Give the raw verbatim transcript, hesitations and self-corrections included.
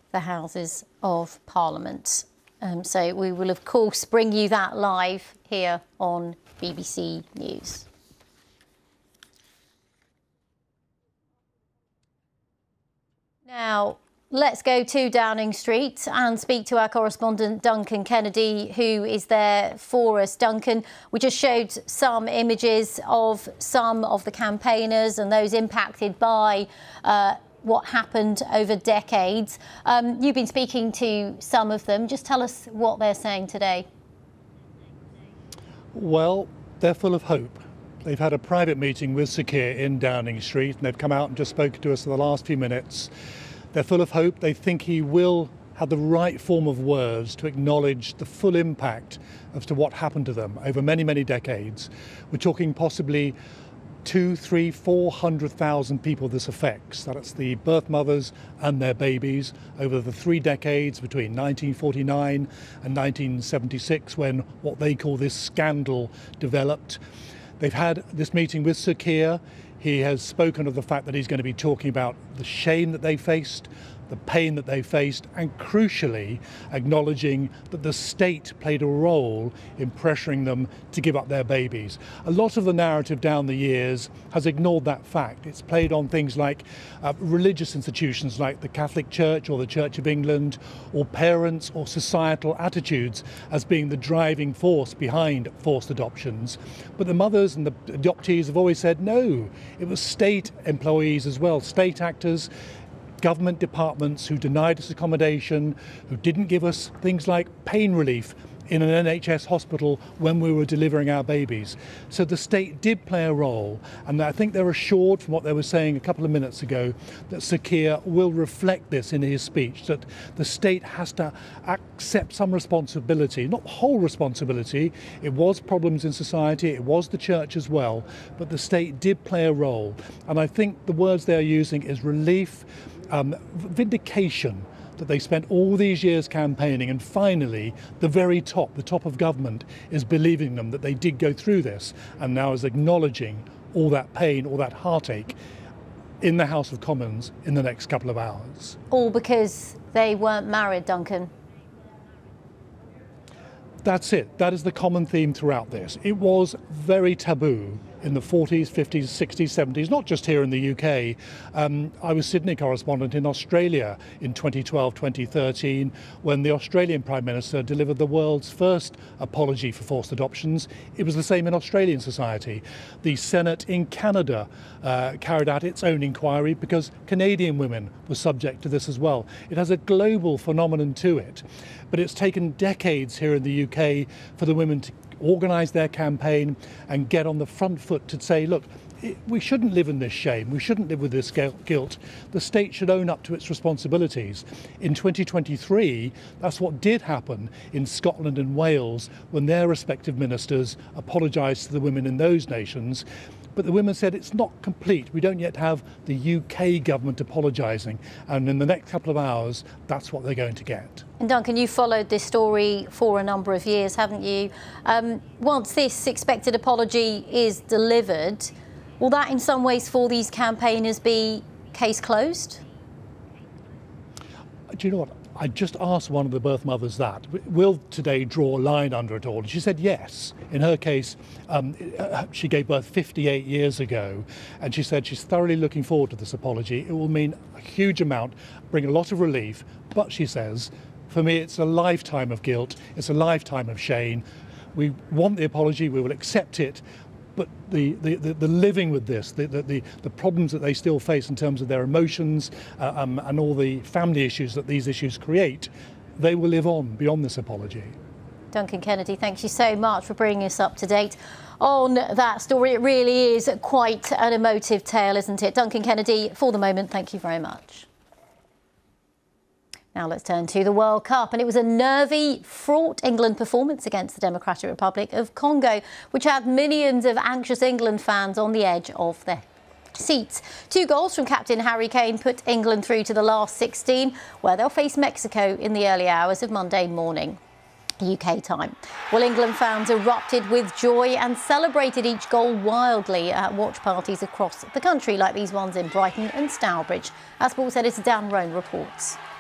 the Houses of Parliament. Um, so we will, of course, bring you that live here on B B C News. Now, let's go to Downing Street and speak to our correspondent Duncan Kennedy, who is there for us. Duncan, we just showed some images of some of the campaigners and those impacted by uh, what happened over decades. Um, you've been speaking to some of them. Just tell us what they're saying today. Well, they're full of hope. They've had a private meeting with Sir Keir in Downing Street, and they've come out and just spoken to us for the last few minutes. They're full of hope. They think he will have the right form of words to acknowledge the full impact as to what happened to them over many, many decades. We're talking possibly two, three, four hundred thousand people this affects. That's the birth mothers and their babies over the three decades between nineteen forty-nine and nineteen seventy-six, when what they call this scandal developed. They've had this meeting with Sir Keir. He has spoken of the fact that he's going to be talking about the shame that they faced, the pain that they faced, and crucially acknowledging that the state played a role in pressuring them to give up their babies. A lot of the narrative down the years has ignored that fact. It's played on things like uh, religious institutions like the Catholic Church or the Church of England, or parents or societal attitudes as being the driving force behind forced adoptions. But the mothers and the adoptees have always said no, it was state employees as well, state actors, government departments who denied us accommodation, who didn't give us things like pain relief in an N H S hospital when we were delivering our babies. So the state did play a role, and I think they're assured from what they were saying a couple of minutes ago that Sir Keir will reflect this in his speech, that the state has to accept some responsibility, not whole responsibility. It was problems in society, it was the church as well, but the state did play a role. And I think the words they're using is relief, um, vindication, that they spent all these years campaigning, and finally the very top, the top of government, is believing them that they did go through this, and now is acknowledging all that pain, all that heartache in the House of Commons in the next couple of hours. All because they weren't married, Duncan. That's it. That is the common theme throughout this. It was very taboo in the forties, fifties, sixties, seventies, not just here in the U K. Um, I was Sydney correspondent in Australia in twenty twelve, twenty thirteen, when the Australian Prime Minister delivered the world's first apology for forced adoptions. It was the same in Australian society. The Senate in Canada uh, carried out its own inquiry because Canadian women were subject to this as well. It has a global phenomenon to it, but it's taken decades here in the U K for the women to organise their campaign and get on the front foot to say, look, we shouldn't live in this shame, we shouldn't live with this guilt. The state should own up to its responsibilities. In twenty twenty-three, that's what did happen in Scotland and Wales when their respective ministers apologised to the women in those nations. But the women said it's not complete. We don't yet have the U K government apologising. And in the next couple of hours, that's what they're going to get. And Duncan, you followed this story for a number of years, haven't you? Um, once this expected apology is delivered, will that in some ways for these campaigners be case closed? Do you know what? I just asked one of the birth mothers that. Will today draw a line under it all? And she said yes. In her case, um, she gave birth fifty-eight years ago, and she said she's thoroughly looking forward to this apology. It will mean a huge amount, bring a lot of relief, but she says, for me it's a lifetime of guilt, it's a lifetime of shame. We want the apology, we will accept it, but the, the, the, the living with this, the, the, the problems that they still face in terms of their emotions uh, um, and all the family issues that these issues create, they will live on beyond this apology. Duncan Kennedy, thank you so much for bringing us up to date on that story. It really is quite an emotive tale, isn't it? Duncan Kennedy, for the moment, thank you very much. Now let's turn to the World Cup, and it was a nervy, fraught England performance against the Democratic Republic of Congo, which had millions of anxious England fans on the edge of their seats. Two goals from captain Harry Kane put England through to the last sixteen, where they'll face Mexico in the early hours of Monday morning U K time. Well, England fans erupted with joy and celebrated each goal wildly at watch parties across the country, like these ones in Brighton and Stourbridge. As Sports editor Dan Roan reports.